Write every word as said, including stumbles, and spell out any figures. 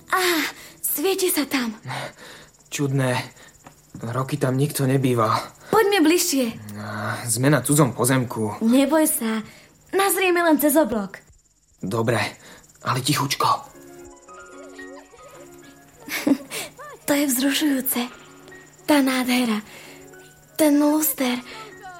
Á, svieti sa tam. Čudné. Roky tam nikto nebýva. Poďme bližšie. Sme na cudzom pozemku. Neboj sa. Nazrieme len cez oblok. Dobre, ale tichučko. To je vzrušujúce. Tá nádhera. Ten luster.